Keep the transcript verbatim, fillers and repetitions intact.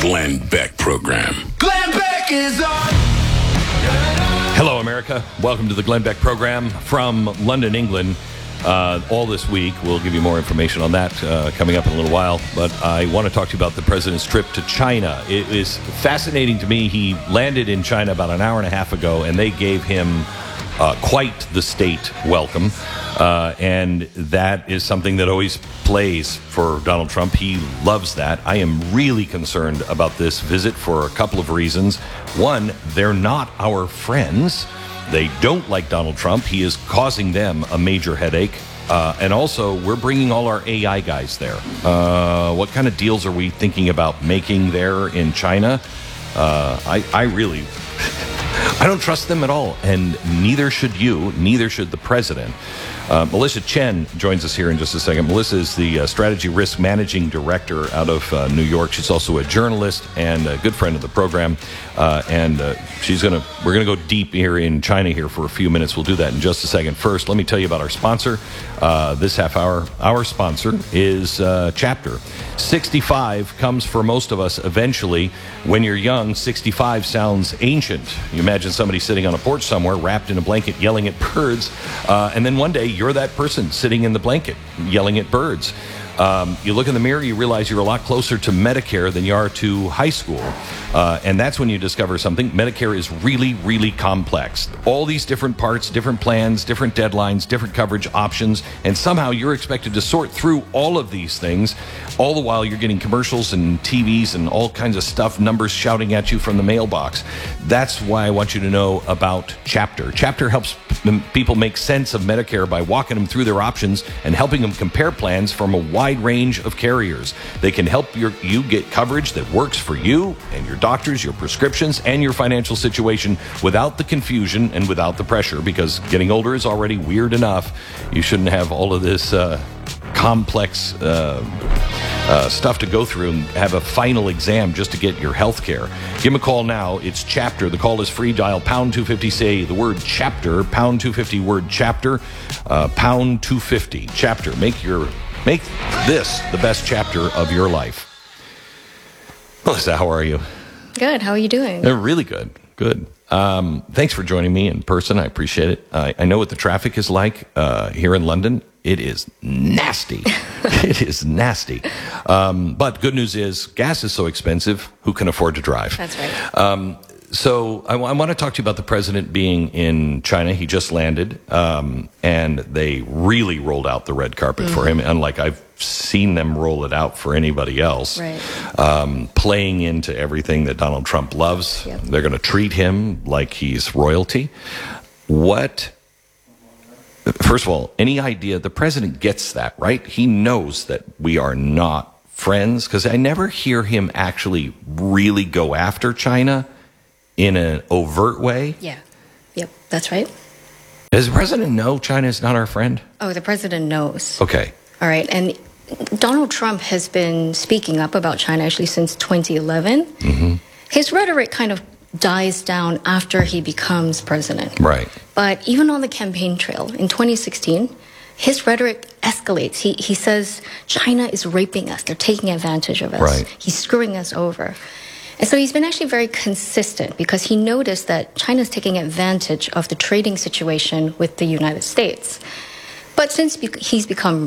Glenn Beck Program. Glenn Beck is on. Hello, America. Welcome to the Glenn Beck Program from London, England. Uh, all this week, we'll give you more information on that uh, coming up in a little while. But I want to talk to you about the president's trip to China. It is fascinating to me. He landed in China about an hour and a half ago, and they gave him uh, quite the state welcome. Uh, and that is something that always plays for Donald Trump. He loves that. I am really concerned about this visit for a couple of reasons. One, they're not our friends. They don't like Donald Trump. He is causing them a major headache. Uh, and also, we're bringing all our A I guys there. Uh, what kind of deals are we thinking about making there in China? Uh, I, I really, I don't trust them at all. And neither should you, neither should the president. Uh, Melissa Chen joins us here in just a second. Melissa is the uh, Strategy Risk Managing Director out of uh, New York. She's also a journalist and a good friend of the program. Uh, and uh, she's gonna, we're gonna go deep here in China here for a few minutes. We'll do that in just a second. First, let me tell you about our sponsor. Uh, this half hour, our sponsor is uh, Chapter. sixty-five comes for most of us eventually. When you're young, sixty-five sounds ancient. You imagine somebody sitting on a porch somewhere, wrapped in a blanket, yelling at birds, uh, and then one day you're that person sitting in the blanket, yelling at birds. Um, you look in the mirror, you realize you're a lot closer to Medicare than you are to high school. Uh, and that's when you discover something. Medicare is really, really complex. All these different parts, different plans, different deadlines, different coverage options, and somehow you're expected to sort through all of these things, all the while you're getting commercials and T Vs and all kinds of stuff, numbers shouting at you from the mailbox. That's why I want you to know about Chapter. Chapter helps people make sense of Medicare by walking them through their options and helping them compare plans from a wide range of carriers. They can help your, you get coverage that works for you and your doctors, your prescriptions, and your financial situation without the confusion and without the pressure, because getting older is already weird enough. You shouldn't have all of this uh, complex uh, uh, stuff to go through and have a final exam just to get your health care. Give them a call now. It's Chapter. The call is free. Dial pound two fifty. Say the word Chapter. Pound two fifty. Word Chapter. Uh, pound two fifty. Chapter. Make your Make this the best chapter of your life. Melissa, how are you? Good. How are you doing? They're really good. Good. Um, thanks for joining me in person. I appreciate it. I, I know what the traffic is like uh, here in London. It is nasty. It is nasty. Um, but good news is gas is so expensive. Who can afford to drive? That's right. Um, So I, I want to talk to you about the president being in China. He just landed, um, and they really rolled out the red carpet mm-hmm. for him, unlike I've seen them roll it out for anybody else. Right. Um, playing into everything that Donald Trump loves. Yep. They're going to treat him like he's royalty. What? First of all, any idea? The president gets that, right? He knows that we are not friends, because I never hear him actually really go after China in an overt way? Yeah. Yep, that's right. Does the president know China is not our friend? Oh, the president knows. Okay. All right. And Donald Trump has been speaking up about China actually since twenty eleven. Mm-hmm. His rhetoric kind of dies down after he becomes president. Right. But even on the campaign trail in twenty sixteen, his rhetoric escalates. He, he says China is raping us. They're taking advantage of us. Right. He's screwing us over. And so he's been actually very consistent, because he noticed that China's taking advantage of the trading situation with the United States. But since he's become